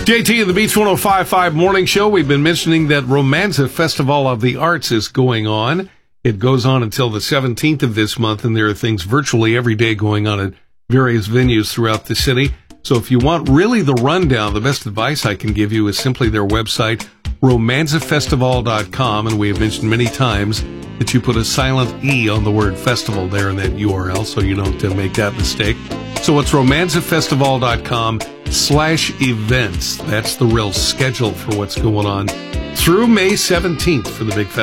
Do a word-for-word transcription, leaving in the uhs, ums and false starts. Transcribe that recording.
J T and the Beats one oh five point five Morning Show. We've been mentioning that Romanza Festival of the Arts is going on. It goes on until the seventeenth of this month, and there are things virtually every day going on at various venues throughout the city. So if you want really the rundown, the best advice I can give you is simply their website, romanza festival dot com, and we have mentioned many times that you put a silent E on the word festival there in that U R L so you don't uh, make that mistake. So it's romanza festival dot com slash events. That's the real schedule for what's going on through May seventeenth for the big festival.